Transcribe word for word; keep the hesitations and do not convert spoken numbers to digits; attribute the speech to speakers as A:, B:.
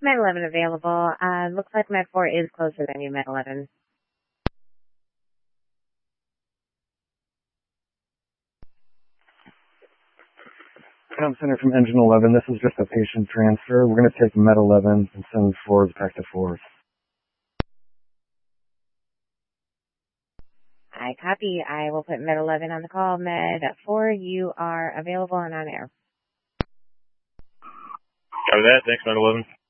A: Med eleven available. Uh, looks like Med four is closer than you, Med eleven.
B: Com Center from Engine eleven. This is just a patient transfer. We're going to take Med eleven and send fours back to fours.
A: I copy. I will put Med eleven on the call. Med four, you are available and on air.
C: Copy that. Thanks, Med eleven.